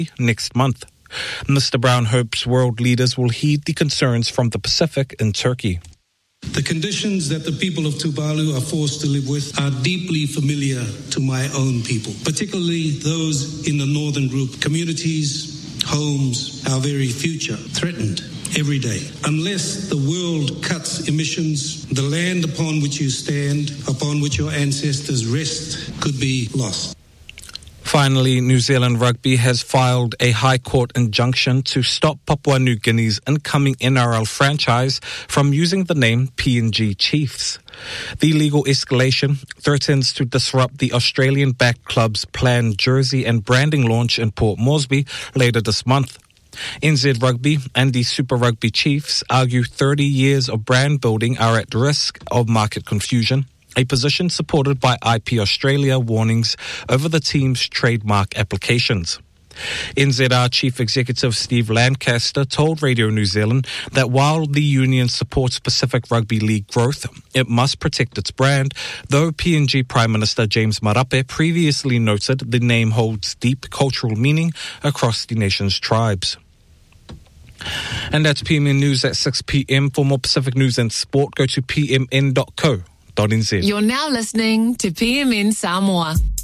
next month. Mr. Brown hopes world leaders will heed the concerns from the Pacific in Turkey. The conditions that the people of Tuvalu are forced to live with are deeply familiar to my own people, particularly those in the northern group. Communities, homes, our very future threatened every day. Unless the world cuts emissions, the land upon which you stand, upon which your ancestors rest, could be lost. Finally, New Zealand Rugby has filed a High Court injunction to stop Papua New Guinea's incoming NRL franchise from using the name PNG Chiefs. The legal escalation threatens to disrupt the Australian-backed club's planned jersey and branding launch in Port Moresby later this month. NZ Rugby and the Super Rugby Chiefs argue 30 years of brand building are at risk of market confusion, a position supported by IP Australia warnings over the team's trademark applications. NZR Chief Executive Steve Lancaster told Radio New Zealand that while the union supports Pacific Rugby League growth, it must protect its brand, though PNG Prime Minister James Marape previously noted the name holds deep cultural meaning across the nation's tribes. And that's PMN News at 6 p.m. For more Pacific news and sport, go to pmn.co.nz. You're now listening to PMN Samoa.